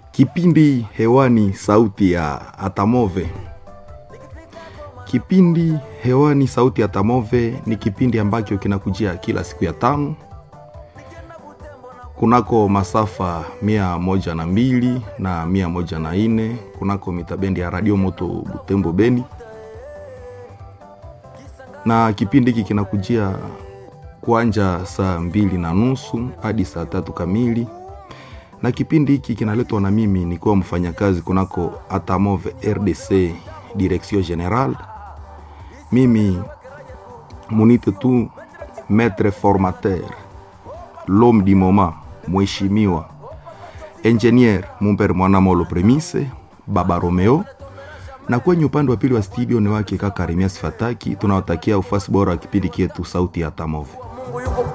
Kipindi hewani sauti ya Atamove. Kipindi hewani sauti ya Atamove ni kipindi ambacho kinakujia kila siku ya tano kunako masafa 102 na 104 kunako mitabendi ya Radio Moto Butembo Beni. Na kipindi hiki kinakujia kuanja saa 2:30 hadi saa 3 kamili. Na kipindi hiki kinaletwa na mimi nikiwa mfanyakazi kunako Atamove RDC Direction Generale. Mimi munite tu maître formateur, l'homme du moment, mheshimiwa engineer Mumbere Mwanamolo Premise Baba Romeo, na kwenye upande wa pili wa studio ni wake kaka Remias Fataki. Tunawatakia ufasi bora wa kipindi kietu sauti ya Atamove.